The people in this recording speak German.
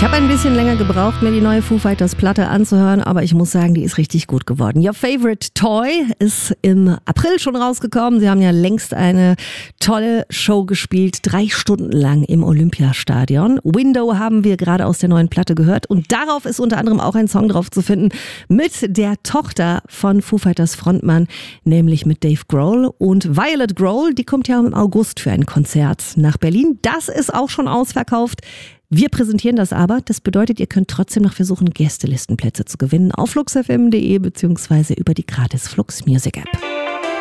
Ich habe ein bisschen länger gebraucht, mir die neue Foo Fighters Platte anzuhören, aber ich muss sagen, die ist richtig gut geworden. Your Favorite Toy ist im April schon rausgekommen. Sie haben ja längst eine tolle Show gespielt, 3 Stunden lang im Olympiastadion. Window haben wir gerade aus der neuen Platte gehört und darauf ist unter anderem auch ein Song drauf zu finden mit der Tochter von Foo Fighters Frontmann, nämlich mit Dave Grohl. Und Violet Grohl, die kommt ja im August für ein Konzert nach Berlin. Das ist auch schon ausverkauft. Wir präsentieren das aber. Das bedeutet, ihr könnt trotzdem noch versuchen, Gästelistenplätze zu gewinnen auf fluxfm.de bzw. über die gratis Flux Music App.